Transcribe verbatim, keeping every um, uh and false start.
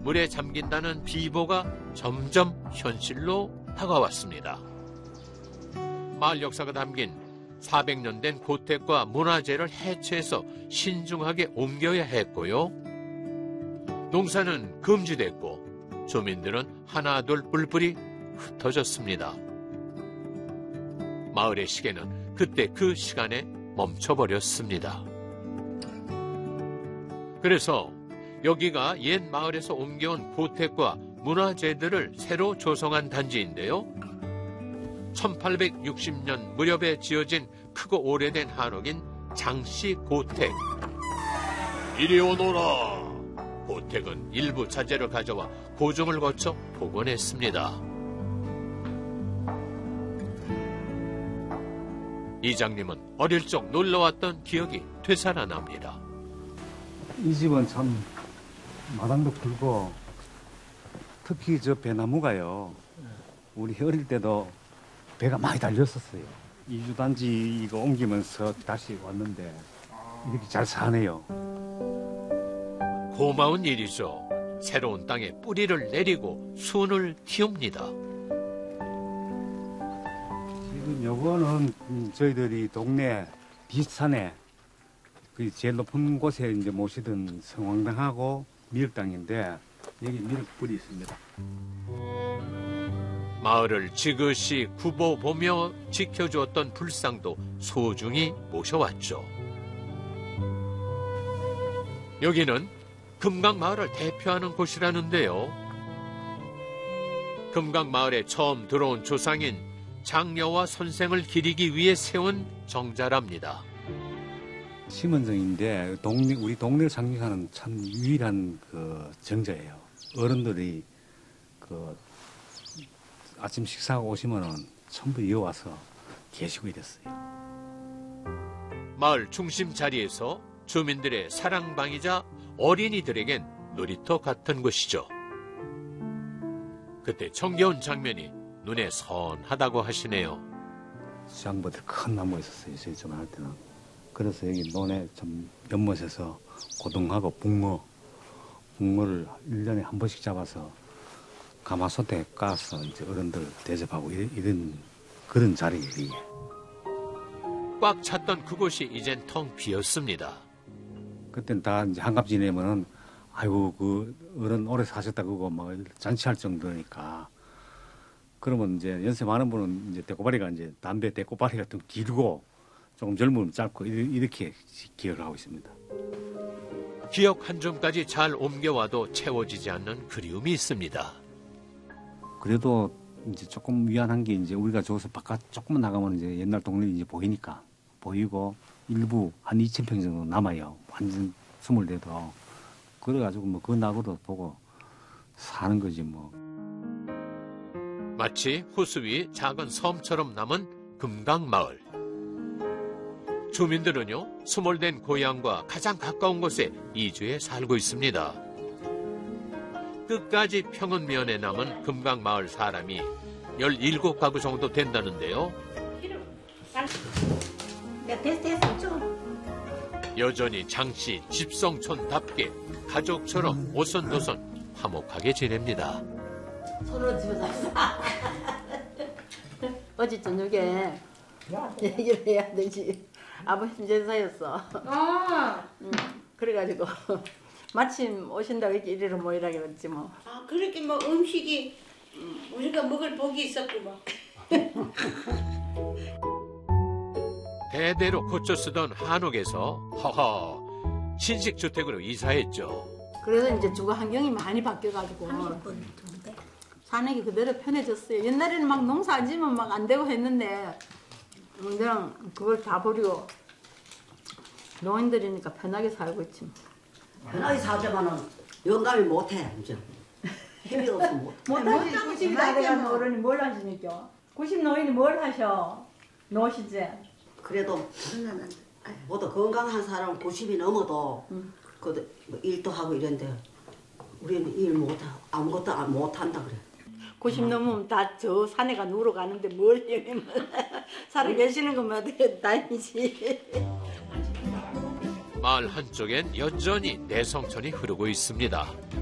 물에 잠긴다는 비보가 점점 현실로 다가왔습니다. 마을 역사가 담긴 사백 년 된 고택과 문화재를 해체해서 신중하게 옮겨야 했고요. 농사는 금지됐고 주민들은 하나둘 뿔뿔이 흩어졌습니다. 마을의 시계는 그때 그 시간에 멈춰버렸습니다. 그래서 여기가 옛 마을에서 옮겨온 고택과 문화재들을 새로 조성한 단지인데요. 천팔백육십 년 무렵에 지어진 크고 오래된 한옥인 장씨 고택. 이리 오너라. 고택은 일부 자재를 가져와 고증을 거쳐 복원했습니다. 이장님은 어릴 적 놀러왔던 기억이 되살아납니다. 이 집은 참 마당도 굵고 특히 저 배나무가요. 우리 어릴 때도 배가 많이 달렸었어요. 이주단지 이거 옮기면서 다시 왔는데 이렇게 잘 사네요. 고마운 일이죠. 새로운 땅에 뿌리를 내리고 순을 틔웁니다. 지금 요거는 저희들이 동네 뒷산에 그 제일 높은 곳에 이제 모시던 성황당하고 미륵당인데 여기 미륵불이 있습니다. 마을을 지그시 굽어보며 지켜주었던 불상도 소중히 모셔왔죠. 여기는 금강마을을 대표하는 곳이라는데요. 금강마을에 처음 들어온 조상인 장녀와 선생을 기리기 위해 세운 정자랍니다. 심은정인데 동네, 우리 동네를 장식하는 참 유일한 그 정자예요. 어른들이 그 아침 식사하고 오시면은 전부 이어와서 계시고 이랬어요. 마을 중심 자리에서 주민들의 사랑방이자 어린이들에겐 놀이터 같은 곳이죠. 그때 정겨운 장면이 눈에 선하다고 하시네요. 수양버들 큰 나무가 있었어요. 저희 전화할 때는. 그래서 여기 논에 좀 연못에서 고등하고 붕어, 붕어를 일 년에 한 번씩 잡아서 가마솥에 까서 이제 어른들 대접하고 이런 그런 자리예요. 이게. 꽉 찼던 그곳이 이젠 텅 비었습니다. 그때는 다 이제 한갑 지내면은 아이고 그 어른 오래 사셨다 그거 막 잔치할 정도니까. 그러면 이제 연세 많은 분은 이제 대꼬바리가 이제 담배 대꼬바리가 좀 길고 조금 젊으면 짧고 이렇게 기억을 하고 있습니다. 기억 한 줌까지 잘 옮겨와도 채워지지 않는 그리움이 있습니다. 그래도 이제 조금 미안한 게 이제 우리가 저기서 바깥 조금만 나가면 이제 옛날 동네 이제 보이니까 보이고 일부 한 이천 평 정도 남아요. 완전 스물대도. 그래가지고 뭐 그 나고도 보고 사는 거지 뭐. 마치 호수 위 작은 섬처럼 남은 금강마을. 주민들은요, 수몰된 고향과 가장 가까운 곳에 이주해 살고 있습니다. 끝까지 평은면에 남은 금강마을 사람이 열일곱 가구 정도 된다는데요. 여전히 장씨 집성촌답게 가족처럼 오손도손 화목하게 지냅니다. 서로 집에서 어제 저녁에 얘기를 해야 되지. 아버님 제사였어. 아. 응. 그래가지고 마침 오신다고 이렇게 이리로 모이라 그랬지 뭐. 아 그렇게 뭐 음식이 우리가 먹을 복이 있었고 뭐. 대대로 고쳐 쓰던 한옥에서 허허 신식주택으로 이사했죠. 그래서 이제 주거 환경이 많이 바뀌어가지고 사는 게 그대로 편해졌어요. 옛날에는 막 농사 안 지면 막 안 되고 했는데 그냥 그걸 다 버리고 노인들이니까 편하게 살고 있지. 편하게 살자마는 영감이 못해 이제 힘이 없어 못. 못하지. 구십이 다 돼가는 어른이 뭘 하시니까. 구십 노인이 뭘 하셔. 노시지. 그래도 모두 건강한 사람 구십이 넘어도 응. 그 일도 하고 이런데 우리는 일 못하 아무것도 못한다 그래. 구십 넘으면 다 저 산에 가 누러 가는데 뭘 여기면 살아 계시는 것만 어떻게 다행이지. 마을 한쪽엔 여전히 내성천이 흐르고 있습니다.